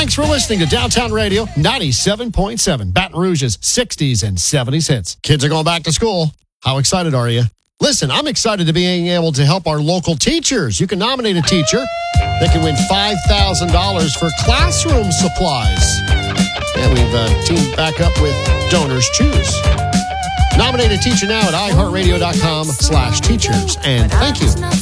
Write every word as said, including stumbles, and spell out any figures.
Thanks for listening to Downtown Radio ninety-seven point seven, Baton Rouge's sixties and seventies hits. Kids are going back to school. How excited are you? Listen, I'm excited to being able to help our local teachers. You can nominate a teacher that can win five thousand dollars for classroom supplies. And we've uh, teamed back up with Donors Choose. Nominate a teacher now at iHeartRadio.com slash teachers. And thank you